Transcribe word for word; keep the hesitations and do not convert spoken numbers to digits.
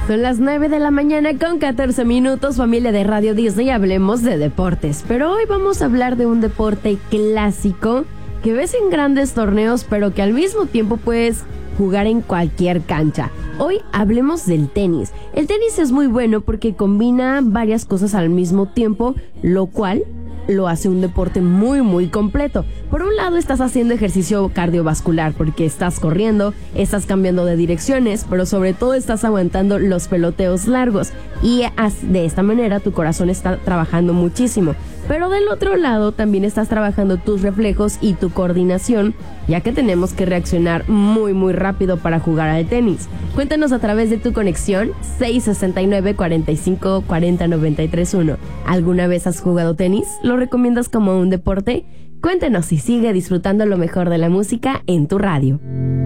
Son las nueve de la mañana con catorce minutos, familia de Radio Disney, hablemos de deportes. Pero hoy vamos a hablar de un deporte clásico que ves en grandes torneos, pero que al mismo tiempo puedes jugar en cualquier cancha. Hoy hablemos del tenis. El tenis es muy bueno porque combina varias cosas al mismo tiempo, lo cual lo hace un deporte muy muy completo. Por un lado estás haciendo ejercicio cardiovascular porque estás corriendo, estás cambiando de direcciones, pero sobre todo estás aguantando los peloteos largos y de esta manera tu corazón está trabajando muchísimo. Pero del otro lado también estás trabajando tus reflejos y tu coordinación, ya que tenemos que reaccionar muy muy rápido para jugar al tenis. Cuéntanos a través de tu conexión seis sesenta y nueve, cuarenta y cinco, cuarenta, noventa y tres uno. ¿Alguna vez has jugado tenis? ¿Lo recomiendas como un deporte? Cuéntanos y sigue disfrutando lo mejor de la música en tu radio.